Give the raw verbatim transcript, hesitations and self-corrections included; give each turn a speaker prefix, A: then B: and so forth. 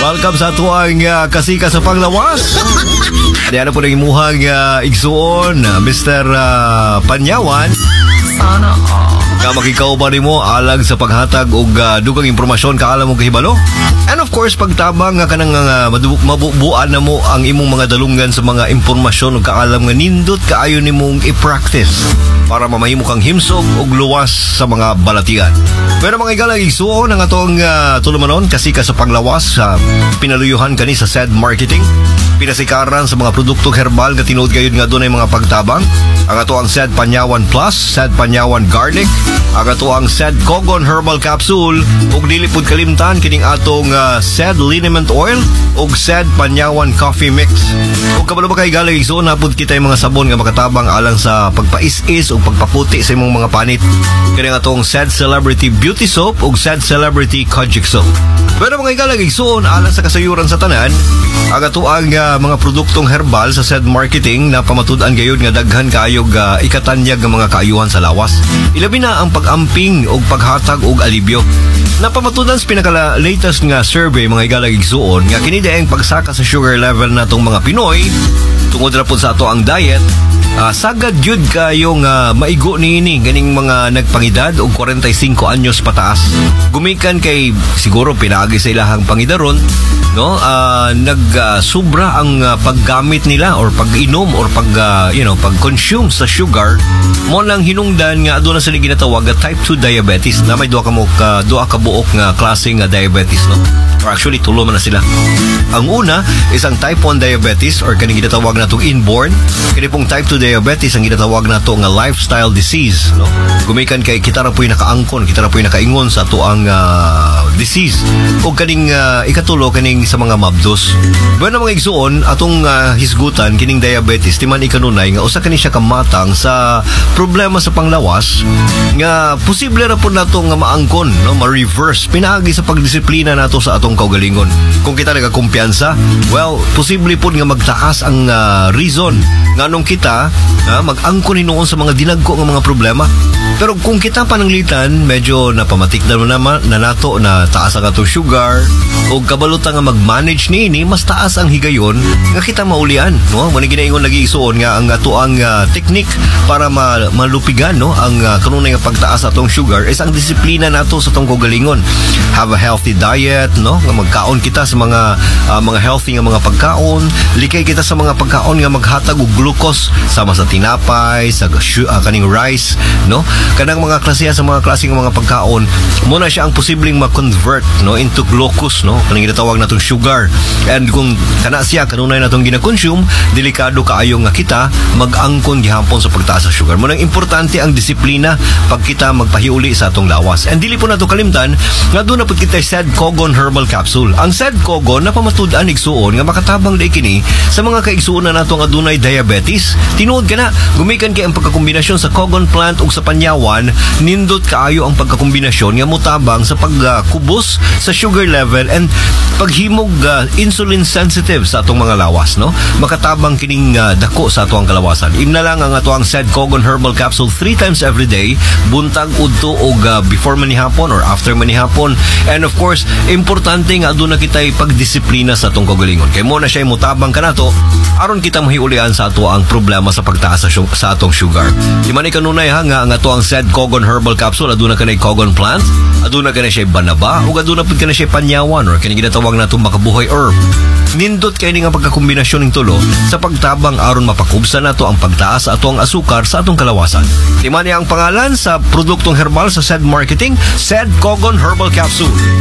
A: Welcome sa tuang uh, kasika sa panglawas. Diyan na po nang imuhang uh, igsuon, uh, Mister Uh, Panyawan.
B: Sana all.
A: Nga makikauban mo alang sa paghatag og uh, dugang impormasyon kaalam mo kahibalo. And of course, pagtabang nga kanang uh, mabubuan na mo ang imong mga dalungan sa mga impormasyon ug kaalam nga nindot kaayo nimong i-practice para mamahimo kang himsog ug luwas sa mga balatian. Pero mga igalang igsuon ang atong uh, tulumanon kasi ka sa panglawas sa uh, pinaluyuhan kani sa S E D Marketing. Pinasikaran sa mga produktong herbal nga tinuod gayud nga dunay mga pagtabang. Ang ato ang S E D Panyawan Plus, S E D Panyawan Garlic, ang ato ang S E D Cogon Herbal Capsule, ug dili pud kalimtan kining atong uh, S E D Liniment Oil ug S E D Panyawan Coffee Mix. Ug kabalo ba kay galing igsuon napud kita yung mga sabon nga makatabang alang sa pagpais-is ug pagpaputi sa imong mga panit. Kini nga atong S E D Celebrity Beauty Soap ug S E D Celebrity Kojic Soap. Pero mga igalang igsuon alang sa kasayuran sa tanan, ang ato ang uh, mga produktong herbal sa S E D Marketing na pamatud-an gayud nga daghan kaayog uh, ikatanyag nga mga kaayuhan sa lawas. Ilabi na ang pag-amping o paghatag og alibyo. Napamatudan sa pinaka-latest nga survey mga igalang igsuon nga kini daeng pagsaka sa sugar level natong mga Pinoy tungod ra pud sa ato ang diet. Uh, sagad yun kayong uh, maigo niini ganing mga nagpangidad og forty-five anyos pataas. Gumikan kay siguro pinaagi sa ilahang pangidaron, no? Uh, nag-subra uh, ang uh, paggamit nila or pag-inom or pag uh, you know, pag-consume sa sugar mo nang hinungdan nga aduna sila ginatawag nga type two diabetes na may duha ka mo ka duha ka buok nga klase nga diabetes, no? Or actually tulo man na sila. Ang una is ang type one diabetes or kaning ginatawag natong inborn. Kini pong type two diabetes ang ginatawag nato nga lifestyle disease, no? Gumikan kay kita ra po'y nakaangkon, kita ra po'y nakaingon sa ato ang uh, disease. O kaning uh, ikatulo kaning sa mga mabdos. Bueno mga igsuon atong uh, hisgutan kining diabetes timan ikanunay nga usa kani siya kamatang sa problema sa panglawas nga posible ra pud nato nga maangkon, no, ma-reverse pinaagi sa pagdisiplina nato sa atong kaugalingon. Kung kita nagakumpiyansa, well, posible pud nga magtaas ang uh, reason nganong kita uh, mag-angkon hinuon sa mga dinagko nga mga problema. Pero kung kita pananglitan, medyo napamatik na naman na nato na taas ang atong sugar o kabalutan nga mag-manage niini, mas taas ang higayon nga kita maulian, no? Muna ginaingon lagi isuon nga ang ato ang uh, technique para ma- malupigan, no, ang uh, kanunay nga pagtaas atong sugar is ang disiplina nato sa atong kaugalingon. Have a healthy diet, no? Nga magkaon kita sa mga uh, mga healthy nga mga pagkaon, likay kita sa mga pagkaon nga maghatag og glucose sama sa tinapay, sa uh, kaning rice, no? Kanang mga klase sa mga klase ng mga pagkaon muna siya ang posibleng ma-convert, no, into glucose, no, kanang ginatawag natong sugar. And kung kana siya kanunay natong gina-consume, delikado kaayo nga kita mag-angkon gihapon sa pagtaas sa sugar. Muna importante ang disiplina pag kita magpahiuli sa atong lawas. And dili po nato kalimtan nga doon na pud kita S E D Cogon Herbal Capsule. Ang S E D Cogon na pamatud-an igsuon nga makatabang day kini sa mga kaigsuonan nato nga adunay diabetes. Tinuod kana gumikan kay ang pagkakombinasyon sa Cogon plant ug sa Panyawan, nindot kaayo ang pagkakombinasyon nga mutabang sa pagkubos uh, sa sugar level and paghimog uh, insulin sensitive sa atong mga lawas, no? Makatabang kining uh, dako sa atong kalawasan. Imna lang ang ato ang S E D Cogon Herbal Capsule three times every day, buntag udto og uh, before manihapon or after manihapon. And of course, importante nga aduna kitay pagdisiplina sa atong kaugalingon. Kay mo na siya mutabang kanato aron kita mahiulian sa ato ang problema sa pagtaas sa, sa atong sugar. Di man kanunay ha nga ang ato ang S E D Cogon Herbal Capsule aduna kanay Cogon plant, aduna kanay siya banaba ug aduna pud kanay siya Panyawan or kini ginatawag natong makabuhay herb. Nindot kay ni nga pagkakombinasyon ning tulo sa pagtabang aron mapakubsa nato ang pagtaas sa ato ang asukar sa atong kalawasan. Di man ang pangalan sa produktong herbal sa S E D Marketing, S E D Cogon Herbal Capsule.